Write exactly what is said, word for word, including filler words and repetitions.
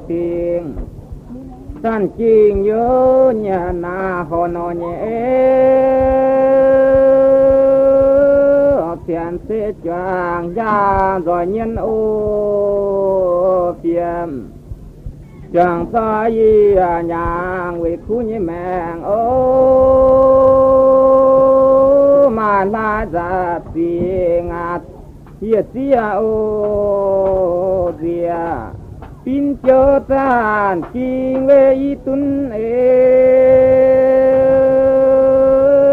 tiếng san chinh nhớ nhà na hồ nó nhẹ tiền sẽ choàng ra rồi nhân ô phiền chẳng có gì à nhà vì khu như mèng ô mà la ra tiếng ngạt hiệt xia ô dìa pin cho tan kinh về y tuân ê